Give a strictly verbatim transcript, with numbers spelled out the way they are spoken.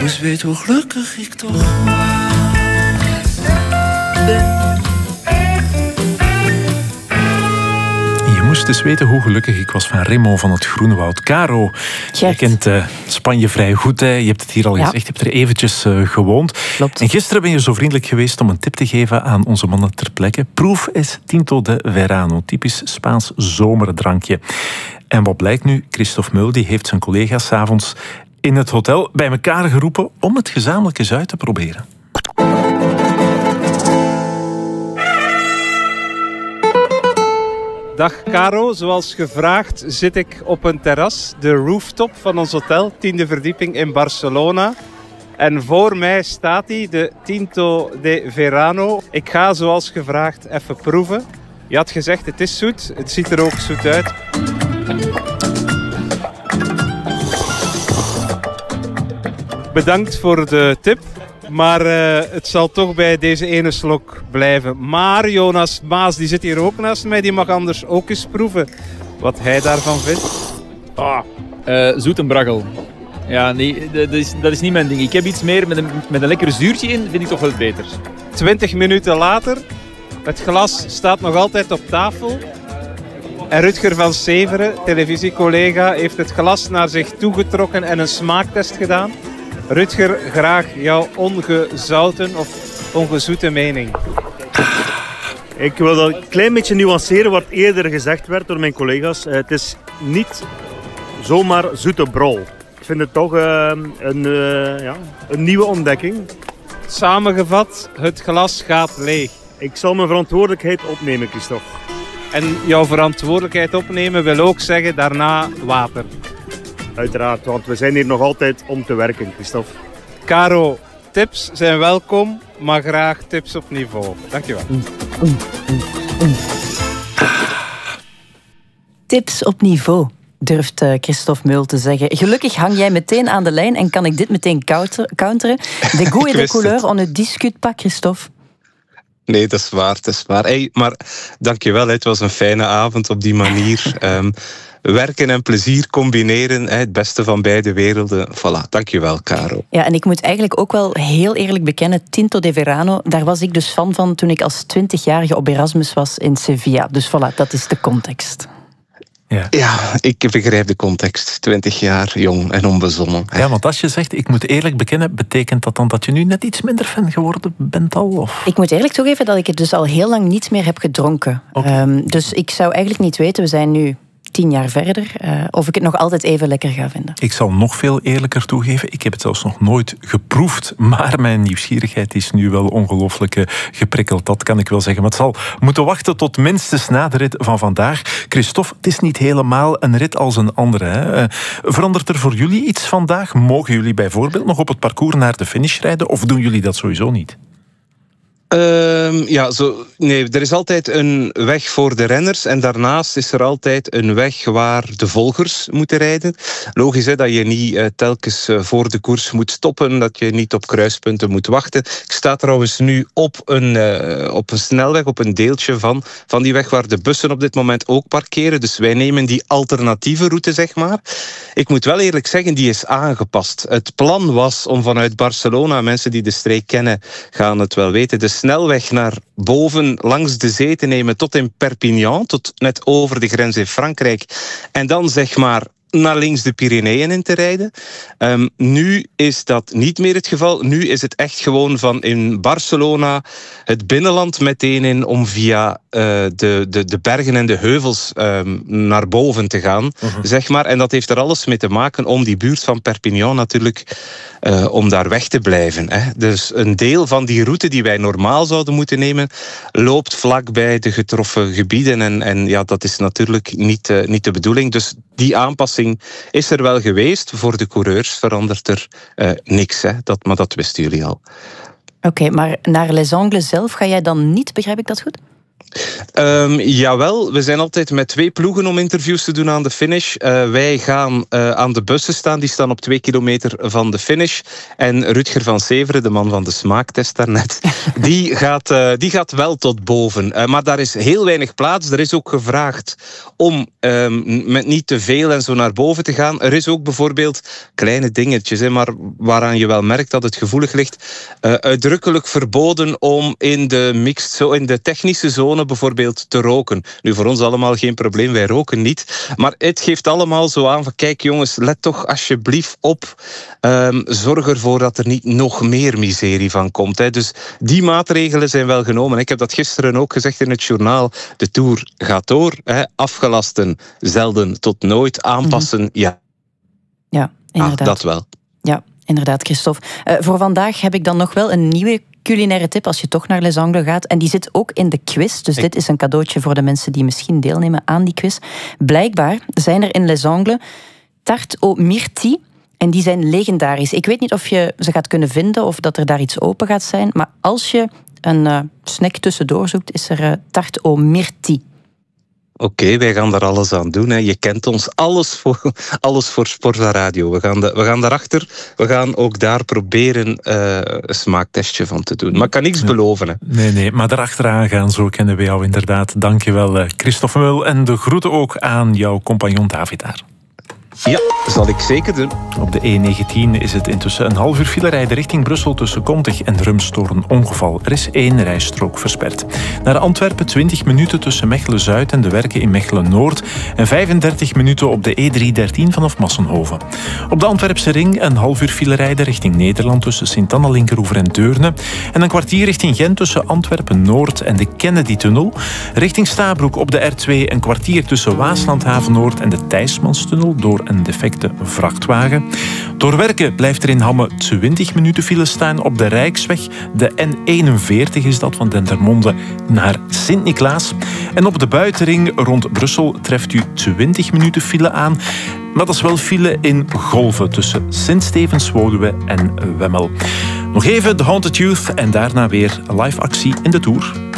eens weet hoe gelukkig ik toch ben. Je moest eens weten hoe gelukkig ik was van Remo van het Groenewoud. Caro, je kent uh, Spanje vrij goed. Hè? Je hebt het hier al ja. gezegd, je hebt er eventjes uh, gewoond. Klopt. En gisteren ben je zo vriendelijk geweest om een tip te geven aan onze mannen ter plekke. Proef is Tinto de Verano, typisch Spaans zomerdrankje. En wat blijkt nu? Christophe Meul die heeft zijn collega's 's avonds in het hotel bij elkaar geroepen om het gezamenlijk eens uit te proberen. Dag Caro, zoals gevraagd zit ik op een terras, de rooftop van ons hotel, tiende verdieping in Barcelona. En voor mij staat hij, de Tinto de Verano. Ik ga zoals gevraagd even proeven. Je had gezegd het is zoet, het ziet er ook zoet uit. Bedankt voor de tip. Maar uh, het zal toch bij deze ene slok blijven. Maar Jonas Maas, die zit hier ook naast mij. Die mag anders ook eens proeven wat hij daarvan vindt. Ah, uh, zoet en braggel. Ja, nee, dat is, dat is niet mijn ding. Ik heb iets meer met een, met een lekker zuurtje in, vind ik toch wel beter. Twintig minuten later. Het glas staat nog altijd op tafel. En Rutger van Severen, televisiecollega, heeft het glas naar zich toegetrokken en een smaaktest gedaan. Rutger, graag jouw ongezouten of ongezoete mening. Ik wil dat een klein beetje nuanceren wat eerder gezegd werd door mijn collega's. Het is niet zomaar zoete brol. Ik vind het toch uh, een, uh, ja, een nieuwe ontdekking. Samengevat, het glas gaat leeg. Ik zal mijn verantwoordelijkheid opnemen, Christophe. En jouw verantwoordelijkheid opnemen wil ook zeggen daarna water. Uiteraard, want we zijn hier nog altijd om te werken, Christophe. Caro, tips zijn welkom, maar graag tips op niveau. Dankjewel. Mm, mm, mm, mm. Tips op niveau, durft Christophe Meul te zeggen. Gelukkig hang jij meteen aan de lijn en kan ik dit meteen counteren. De goût et de couleur, on ne discute pas, Christophe. Nee, dat is waar, dat is waar. Hey, maar dankjewel, het was een fijne avond op die manier. um, Werken en plezier combineren, het beste van beide werelden. Voilà, dankjewel, Caro. Ja, en ik moet eigenlijk ook wel heel eerlijk bekennen, Tinto de Verano, daar was ik dus fan van toen ik als twintigjarige op Erasmus was in Sevilla. Dus voilà, dat is de context. Ja. ja, ik begrijp de context. Twintig jaar, jong en onbezonnen. Ja, want als je zegt, ik moet eerlijk bekennen, betekent dat dan dat je nu net iets minder fan geworden bent al? Of? Ik moet eerlijk toegeven dat ik het dus al heel lang niet meer heb gedronken. Okay. Um, dus ik zou eigenlijk niet weten, we zijn nu tien jaar verder, uh, of ik het nog altijd even lekker ga vinden. Ik zal nog veel eerlijker toegeven. Ik heb het zelfs nog nooit geproefd, maar mijn nieuwsgierigheid is nu wel ongelooflijk uh, geprikkeld. Dat kan ik wel zeggen. Maar het zal moeten wachten tot minstens na de rit van vandaag. Christophe, het is niet helemaal een rit als een andere. Hè? Uh, verandert er voor jullie iets vandaag? Mogen jullie bijvoorbeeld nog op het parcours naar de finish rijden, of doen jullie dat sowieso niet? Uh, ja, zo, nee, er is altijd een weg voor de renners en daarnaast is er altijd een weg waar de volgers moeten rijden. Logisch hè, dat je niet uh, telkens uh, voor de koers moet stoppen, dat je niet op kruispunten moet wachten. Ik sta trouwens nu op een, uh, op een snelweg, op een deeltje van, van die weg waar de bussen op dit moment ook parkeren. Dus wij nemen die alternatieve route, zeg maar. Ik moet wel eerlijk zeggen, die is aangepast. Het plan was om vanuit Barcelona, mensen die de streek kennen gaan het wel weten, de snelweg naar boven langs de zee te nemen tot in Perpignan, tot net over de grens in Frankrijk. En dan zeg maar naar links de Pyreneeën in te rijden. Um, nu is dat niet meer het geval. Nu is het echt gewoon van in Barcelona het binnenland meteen in om via uh, de, de, de bergen en de heuvels um, naar boven te gaan. Uh-huh. Zeg maar. En dat heeft er alles mee te maken om die buurt van Perpignan natuurlijk, uh, om daar weg te blijven. Hè. Dus een deel van die route die wij normaal zouden moeten nemen, loopt vlakbij de getroffen gebieden. En, en ja, dat is natuurlijk niet, uh, niet de bedoeling. Dus die aanpassing is er wel geweest. Voor de coureurs verandert er uh, niks. Hè. Dat, maar dat wisten jullie al. Oké, okay, maar naar Les Angles zelf ga jij dan niet, begrijp ik dat goed? Um, jawel, we zijn altijd met twee ploegen om interviews te doen aan de finish. Uh, wij gaan uh, aan de bussen staan, die staan op twee kilometer van de finish. En Rutger van Severen, de man van de smaaktest daarnet, die gaat, uh, die gaat wel tot boven. Uh, maar daar is heel weinig plaats. Er is ook gevraagd om um, met niet te veel en zo naar boven te gaan. Er is ook bijvoorbeeld kleine dingetjes, hè, maar waaraan je wel merkt dat het gevoelig ligt. Uh, uitdrukkelijk verboden om in de mixed, zo in de technische zone bijvoorbeeld te roken. Nu, voor ons allemaal geen probleem, wij roken niet. Maar het geeft allemaal zo aan van, kijk jongens, let toch alsjeblieft op. Um, zorg ervoor dat er niet nog meer miserie van komt. Hè. Dus die maatregelen zijn wel genomen. Ik heb dat gisteren ook gezegd in het journaal. De Tour gaat door. Hè. Afgelasten, zelden tot nooit. Aanpassen, mm-hmm. ja. Ja, inderdaad. Ah, dat wel. Ja, inderdaad, Christophe. Uh, voor vandaag heb ik dan nog wel een nieuwe culinaire tip als je toch naar Les Angles gaat. En die zit ook in de quiz. Dus dit is een cadeautje voor de mensen die misschien deelnemen aan die quiz. Blijkbaar zijn er in Les Angles tarte aux myrtilles. En die zijn legendarisch. Ik weet niet of je ze gaat kunnen vinden of dat er daar iets open gaat zijn. Maar als je een uh, snack tussendoor zoekt, is er uh, tarte aux myrtilles. Oké, okay, wij gaan daar alles aan doen. Hè. Je kent ons, alles voor, alles voor Sporza Radio. We gaan, de, we gaan daarachter, we gaan ook daar proberen uh, een smaaktestje van te doen. Maar ik kan niks beloven. Hè. Nee, nee, maar daarachteraan gaan, zo kennen we jou inderdaad. Dank je wel, Christophe Meul. En de groeten ook aan jouw compagnon David daar. Ja, zal ik zeker doen. Op de E negentien is het intussen een half uur file rijden richting Brussel tussen Kontig en Rums door een ongeval. Er is één rijstrook versperd. Naar Antwerpen twintig minuten tussen Mechelen-Zuid en de Werken in Mechelen-Noord en vijfendertig minuten op de E driehonderddertien vanaf Massenhoven. Op de Antwerpse ring een half uur file rijden richting Nederland tussen Sint-Anna, Linkeroever en Deurne en een kwartier richting Gent tussen Antwerpen-Noord en de Kennedy-tunnel. Richting Stabroek op de R twee een kwartier tussen Waaslandhaven-Noord en de Thijsmanstunnel door een defecte vrachtwagen. Door Werken blijft er in Hamme twintig minuten file staan op de Rijksweg. De N eenenveertig is dat, van Dendermonde naar Sint-Niklaas. En op de buitenring rond Brussel treft u twintig minuten file aan. Maar dat is wel file in golven tussen Sint-Stevens-Woluwe en Wemmel. Nog even de Haunted Youth en daarna weer live actie in de Tour.